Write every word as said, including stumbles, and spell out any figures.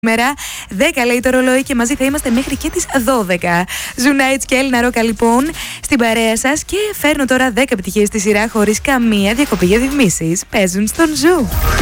Σήμερα δέκα λέει το ρολόι και μαζί θα είμαστε μέχρι και τις δώδεκα. Ζουνάιτς και Έλληνα Ρόκα λοιπόν στην παρέα σας και φέρνω τώρα δέκα επιτυχίες στη σειρά χωρίς καμία διακοπή για διαφημίσεις. Παίζουν στον Ζου.